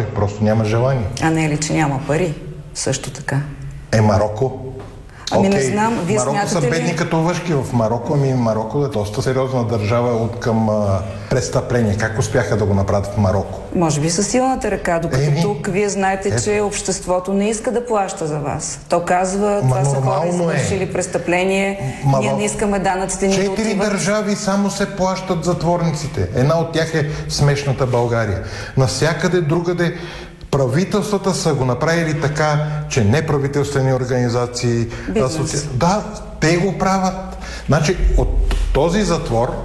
може, просто няма желание. А не е ли, че няма пари? Също така. Марокко? Ами не знам, вие Марокко са бедни ли... като въшки в Марокко, Марокко е доста сериозна държава от към престъпление. Как успяха да го направят в Марокко? Може би със силната ръка, докато тук вие знаете, че обществото не иска да плаща за вас. То казва, това са хора извършили престъпление, ние не искаме данъците ни да отиват. 4 държави само се плащат затворниците. Една от тях е смешната България. Навсякъде другаде правителствата са го направили така, че неправителствени организации... Да, те го правят. Значи от този затвор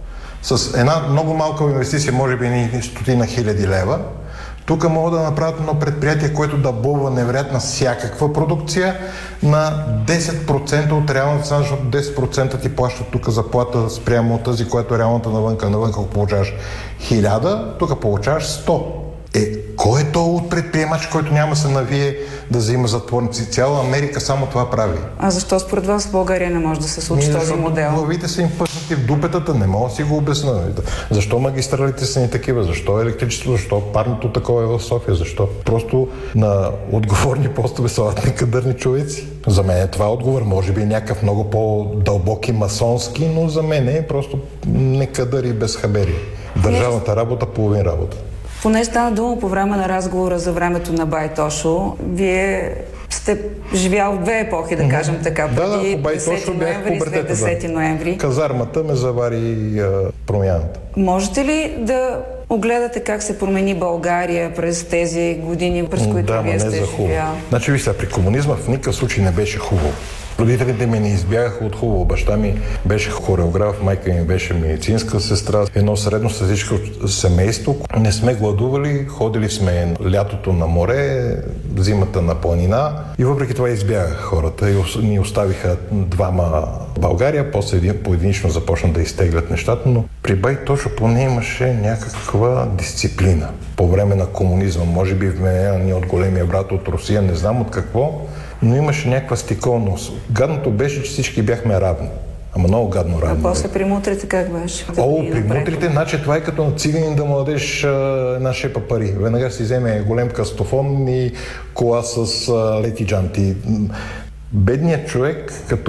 с една много малка инвестиция, може би 100 хиляди лева, тук могат да направят едно предприятие, което да бълва невероятна всякаква продукция на 10% от реалната цена, защото 10% ти плащат тук заплата спрямо тази, която е реалната навънка. Навънка, ако получаваш 1000, тук получаваш 100. Кой е то от предприемач, който няма се навие да взима затворници? Цяла Америка само това прави. А защо според вас в България не може да се случи този модел? Главите са им пъснати в дупетата, не мога да си го обясня. Защо магистралите са ни такива? Защо електричеството? Защо парното такова е в София? Защо? Просто на отговорни постове са некадърни човеци. За мен е това отговор. Може би някакъв много по-дълбоки масонски, но за мен е просто некадър и безхабери. Държавната работа, половин работа. Поне стана дума по време на разговора за времето на Байтошо. Вие сте живял в две епохи, да кажем така. Преди 10 ноември и след 10 ноември. Казармата ме завари промяната. Можете ли да огледате как се промени България през тези години, през които вие сте живял? Значи, виж сега, при комунизма в никакъв случай не беше хубаво. Родителите ми не избягаха от хубаво. Баща ми беше хореограф, майка ми беше медицинска сестра. Едно средностатистическо семейство. Не сме гладували, ходили сме лятото на море, зимата на планина и въпреки това избягаха хората и ни оставиха двама България, после поединично започна да изтеглят нещата, но при Байтошо поне имаше някаква дисциплина. По време на комунизма, може би вменена ни от големия брат от Русия, не знам от какво, но имаше някаква стиковност. Гадното беше, че всички бяхме равни. Ама много гадно равни. А после при мутрите как беше? При мутрите, значи това е като на циганин да му дадеш една шепа пари. Веднага си вземе голем кастофон и кола с лети джанти. Бедният човек, като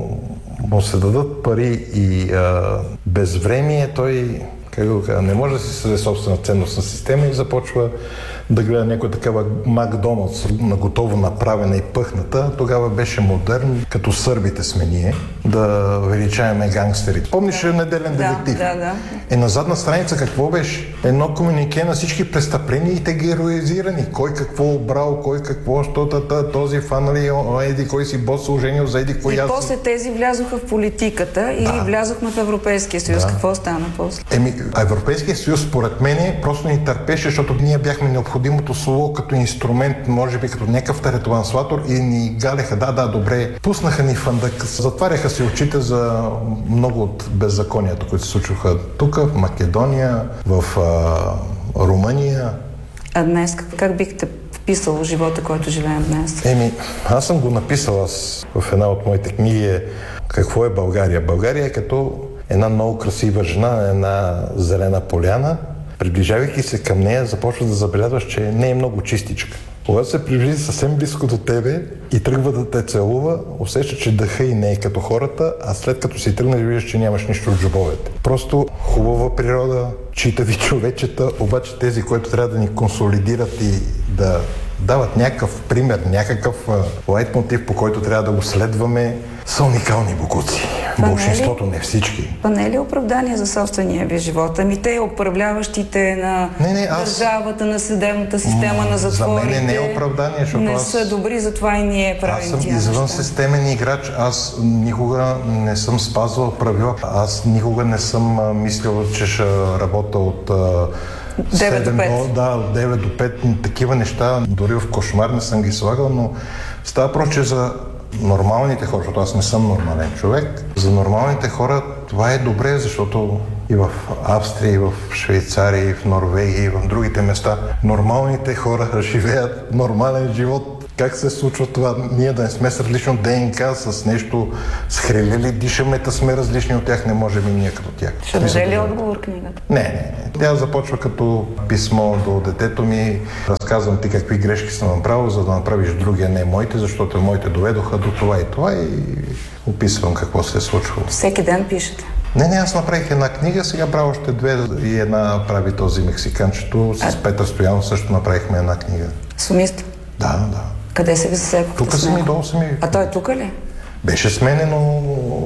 му се дадат пари и безвремие, той не може да си създаде собствена ценностна система и започва да гледа някоя такава Макдоналдс наготово направена и пъхната. Тогава беше модерн, като сърбите сме ние, да величаваме гангстерите. Помниш неделен детектив? Да. На задна страница какво беше? Едно комюнике на всички престъпления и те героизирани. Кой какво обрал, кой какво, този фанали, еди кой си бос оженил за еди кой аз. И после тези влязоха в политиката и влязохме в Европейския съюз. Какво стана после? Европейския съюз, според мен, просто ни търпеше, защото ние бяхме необходимото слово като инструмент, може би като някакъв транслатор и ни галеха, добре. Пуснаха ни фандък, затваряха си очите за много от беззаконията, които се случваха тук, в Македония, в Румъния. А днес как бихте вписал живота, който живеем днес? Аз съм го написал в една от моите книги. Какво е България? България е като една много красива жена на една зелена поляна. Приближавайки се към нея, започваш да забелязваш, че не е много чистичка. Когато се приближи съвсем близко до тебе и тръгва да те целува, усеща, че дъха и не е като хората, а след като си тръгнеш, виждаш, че нямаш нищо от джобовете. Просто хубава природа, читави човечета, обаче тези, които трябва да ни консолидират и да дават някакъв пример, някакъв лайтмотив, по който трябва да го следваме, са уникални богуци. Большинството, не всички. Това не е ли оправдание за собствения ви живот? Те управляващите на държавата, на съдебната система, на затворите... За мен не е оправдание, защото не са добри, затова и ние правим тия неща. Аз съм извън системен играч. Аз никога не съм спазвал правила. Аз никога не съм мислил, че ще работя от 9 до 5. От 9 до 5. Такива неща, дори в кошмар не съм ги слагал, но става проче за нормалните хора, защото аз не съм нормален човек. За нормалните хора това е добре, защото и в Австрия, и в Швейцария, и в Норвегия, и в другите места. Нормалните хора живеят нормален живот. Как се случва това? Ние да не сме с различно ДНК, с нещо схрелили, дишаме, да сме различни от тях, не можем и ние като тях. Ще даде ли отговор книгата? Не. Тя започва като писмо до детето ми. Разказвам ти какви грешки съм направил, за да направиш другия, не моите, защото моите доведоха до това и описвам какво се е случвало. Всеки ден пишете? Не, аз направих една книга, сега правя още две и една прави този мексиканчето. С Петър Стоянов също направихме една книга. Сумист? Да. Къде се ви засекохте? Тук съм и долу съм и... А той е тук ли? Беше с мене, но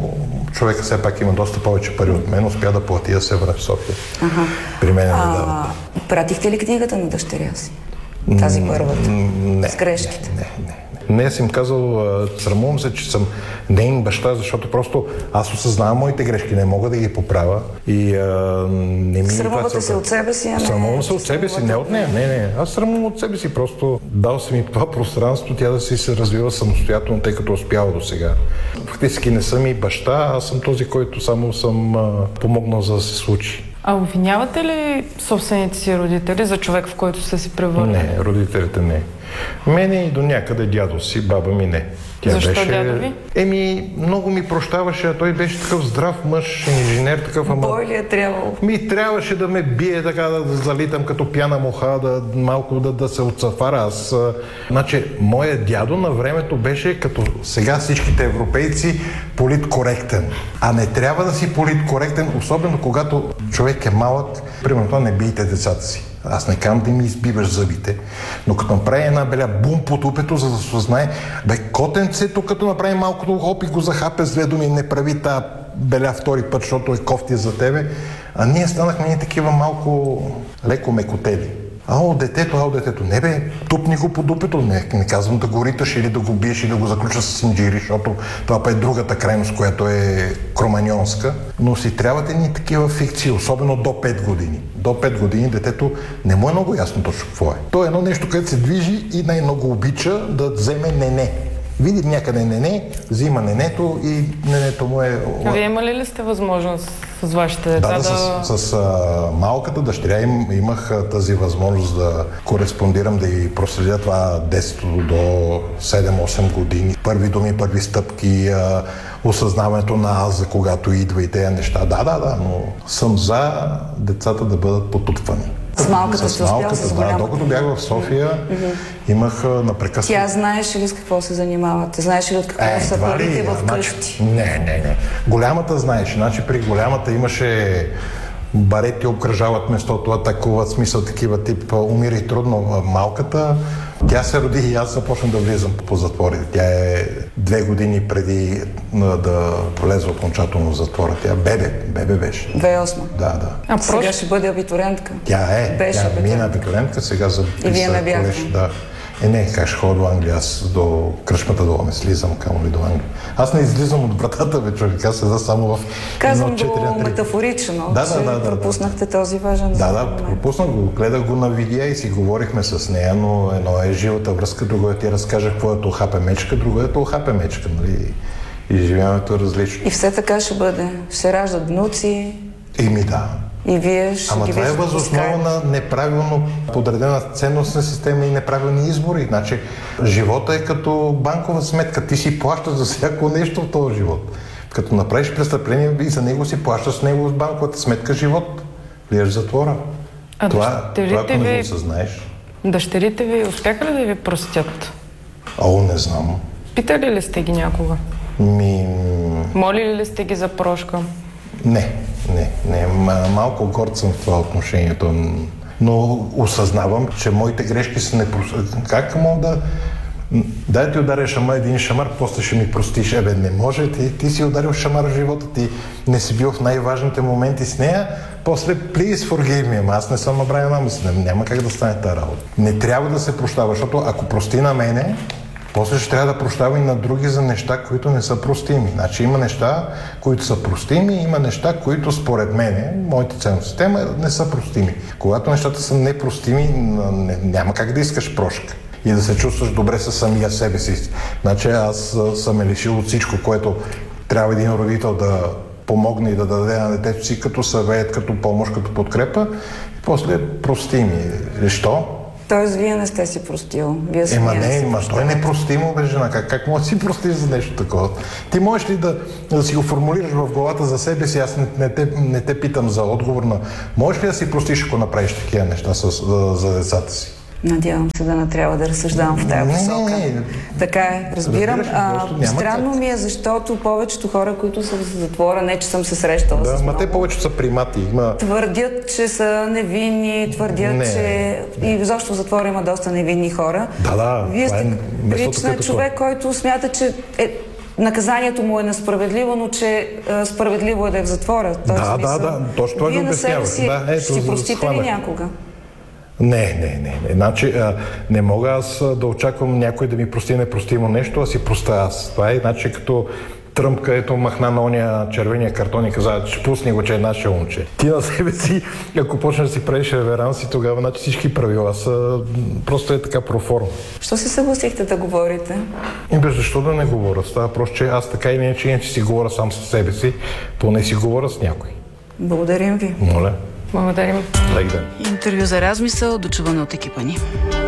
човека все пак има доста повече пари от мен. Успя да плати да се върне в София. При мен не дава. Пратихте ли книгата на дъщеря си? Тази първата? Не. С грешките? Не, съм казал, срамувам се, че съм нейн баща, защото просто аз осъзнавам моите грешки, не мога да ги поправя и не ми... Срамувате се от себе си, а не... Срамувам се от себе си, не от нея, не. Аз срамувам от себе си, просто дал съм и това пространство, тя да си се развива самостоятелно, тъй като успява до сега. Фактически не съм и баща, аз съм този, който само съм помогнал за да се случи. А обвинявате ли собствените си родители за човек, в който сте се превърнали? Не, родителите не. Мене и до някъде дядо си, баба ми не. Защо дядо ви? Много ми прощаваше, а той беше такъв здрав мъж, инженер, такъв, ама... Бой ли е трябвало? Трябваше да ме бие, така да залитам като пяна муха, малко да се отсафара. Значи, моят дядо на времето беше като сега всичките европейци политкоректен. А не трябва да си политкоректен, особено когато човек е малък. Примерно, не бийте децата си. Аз не кам да ми избиваш зъбите, но като направи една беля бум по тупето, за да се знае, котенцето, като направи малкото хоп и го захапе с две думи, не прави тази беля втори път, защото е кофти за тебе. А ние станахме ние такива малко леко мекотели. Детето. Не бе, тупни го по дупето. Не казвам да го риташ или да го биеш или да го заключаш с инджири, защото това е другата крайност, която е кроманьонска. Но си трябват едни такива фикции, особено до 5 години. До 5 години детето не му е много ясно точно какво е. То е едно нещо, което се движи и най-много обича да вземе нене. Види някъде нене, взима ненето и ненето му е... А вие имали ли сте възможност с вашите деца с малката дъщеря имах тази възможност да кореспондирам, да и проследя това детството до 7-8 години. Първи думи, първи стъпки, осъзнаването на аз за когато идва и тези неща. Да, но съм за децата да бъдат потупвани. С малката се успял, с голямата? Докато бях в София, имах непрекъснато... Тя знаеше ли с какво се занимавате? Знаеше ли от какво са парите в къщи? Не. Голямата знаеше. Значи при голямата имаше барети, обкръжават местото, атакуват, смисъл такива тип умирай трудно. Малката, тя се роди и аз започнах да влизам по затворите. Тя е 2 години преди да влезе окончателно в затвора. Тя бебе беше. 2008? Да. А сега ще бъде абитурентка? Тя мина абитурентка, сега и вие не бяхте? Да. Как ще ходя до Англия, аз до кръчмата долу не слизам, камо ли до Англия. Аз не излизам от вратата, човек, аз седа само в 1-4-3. Казвам го метафорично, че пропуснахте този важен момент. Да, пропуснах го, гледах го на видео и си говорихме с нея, но едно е живата връзка, друго е ти разкаже какво е то хапе мечка, друго е то хапе мечка, нали? Изживяването е различно. И все така ще бъде, ще раждат внуци. Да. И вие ще Ама ги това е възоснова на неправилно подредена ценностна система и неправилни избори. Значи, живота е като банкова сметка. Ти си плащаш за всяко нещо в този живот. Като направиш престъпление и за него си плащаш с него с банковата сметка живот. Влияш в затвора. Това ако не го осъзнаеш. Дъщерите ви успяха ли да ви простят? Не знам. Питали ли сте ги някога? Молили ли сте ги за прошка? Не. Малко горд съм в това отношението, но осъзнавам, че моите грешки са непростителни. Как мога да... Дай ти ударя един шамар, после ще ми простиш. Не може, ти си ударил шамар в живота, ти не си бил в най-важните моменти с нея, после please forgive me, аз не съм направил намисъл, няма как да стане тази работа. Не трябва да се прощава, защото ако прости на мене, после ще трябва да прощава и на други за неща, които не са простими. Значи има неща, които са простими, има неща, които според мене, моята ценностна система, не са простими. Когато нещата са непростими, няма как да искаш прошка и да се чувстваш добре със самия себе си. Значи аз съм лишил от всичко, което трябва един родител помогне и да даде на детето си като съвет, като помощ, като подкрепа. И после прости ми. Защо? Тоест, вие не сте си простил. Вие той не прости му, бе, жена. Как може да си простиш за нещо такова? Ти можеш ли да си го формулираш в главата за себе си? Аз не те питам за отговор на... Можеш ли да си простиш, ако направиш такива неща за децата си? Надявам се да не трябва да разсъждавам в тази посока. Така е, разбирам. Странно ми е, защото повечето хора, които са в затвора, не че съм се срещала с много... те повечето са примати. Твърдят, че са невинни, твърдят, че... И изобщо в затвора има доста невинни хора. Вие сте приличен човек, който смята, че наказанието му е несправедливо, но че справедливо е да е в затвора. Точно това го обяснявам. Ще си простите ли някога? Не. Значи, не мога аз да очаквам някой да ми прости непростимо нещо, а си простя аз. Това е значи като Тръмп, където махна на ония червения картон и каза, че пусни го, че е наше момче. Ти на себе си, ако почнеш да си правиш реверанс и тогава, значи всички правила са просто е така проформа. Що се съгласихте да говорите? Защо да не говоря? Става просто, че аз така и не си говоря сам със себе си, поне си говоря с някой. Благодарим ви. Моля. Благодарим. Интервю за размисъл, дочуване от екипа ни.